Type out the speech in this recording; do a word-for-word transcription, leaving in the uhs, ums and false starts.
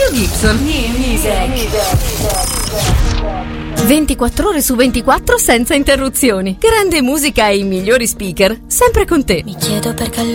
New Gibson. New Music. ventiquattro ore su ventiquattro senza interruzioni. Grande musica e i migliori speaker, sempre con te. Mi chiedo perché